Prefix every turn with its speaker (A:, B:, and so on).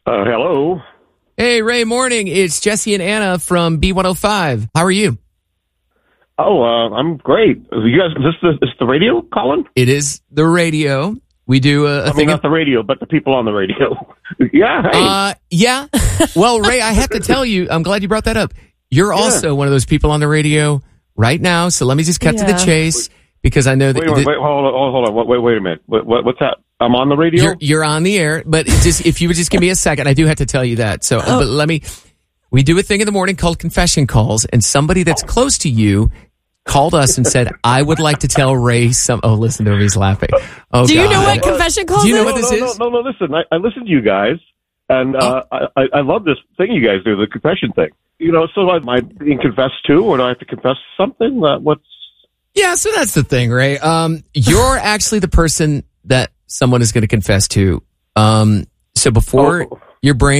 A: Hello.
B: Hey, Ray, morning. It's Jesse and Anna from B105. How are you?
A: Oh, I'm great. You guys, is this the radio calling?
B: It is the radio. We do
A: I mean, not the radio, but the people on the radio. Yeah, hey.
B: Yeah. Well, Ray, I have to tell you, I'm glad you brought that up. You're also one of those people on the radio right now, so let me just cut to the chase, because I know that...
A: Hold on. Wait a minute. What's that? I'm on the radio?
B: You're on the air, but just if you would just give me a second, I do have to tell you that. So, but let me... We do a thing in the morning called confession calls, and somebody that's close to you called us and said, I would like to tell Ray some... Oh, listen to him, he's laughing. Oh,
C: do you know what confession calls
B: Do you know what this is?
A: No, listen. I listen to you guys, and I love this thing you guys do, the confession thing. You know, so am I being confessed to, or do I have to confess something?
B: Yeah, so that's the thing, Ray. You're actually the person that someone is going to confess to. So before your brain